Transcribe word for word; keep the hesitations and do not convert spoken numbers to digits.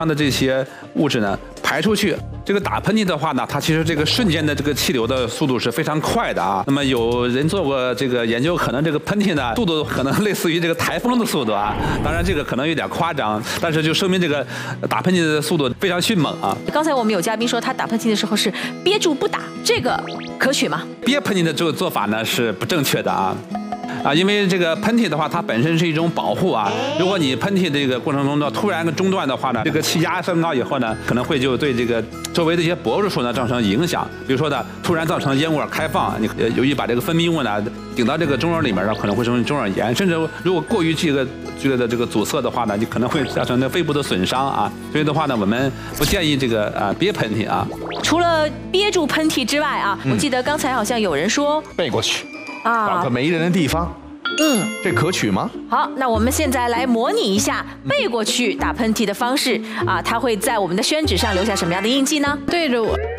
上的这些物质呢排出去。这个打喷嚏的话呢，它其实这个瞬间的这个气流的速度是非常快的啊。那么有人做过这个研究，可能这个喷嚏呢速度可能类似于这个台风的速度啊。当然这个可能有点夸张，但是就说明这个打喷嚏的速度非常迅猛啊。 刚才我们有嘉宾说他打喷嚏的时候是憋住不打，这个可取吗？ 憋喷嚏的这个做法呢是不正确的啊。啊，因为这个喷嚏的话，它本身是一种保护啊。如果你喷嚏这个过程中呢，突然个中断的话呢，这个气压升高以后呢，可能会就对这个周围的一些薄弱处呢造成影响。比如说呢，突然造成咽管开放，你由于把这个分泌物呢顶到这个中耳里面呢，可能会生成中耳炎，甚至如果过于这个剧烈的这个阻塞的话呢，你可能会造成这肺部的损伤啊。所以的话呢，我们不建议这个啊憋喷嚏啊。 除了憋住喷嚏之外啊，我记得刚才好像有人说背过去。 啊， 找个没人的地方，嗯，这可取吗？ 好，那我们现在来模拟一下背过去打喷嚏的方式啊，它会在我们的宣纸上留下什么样的印记呢？ 对着我。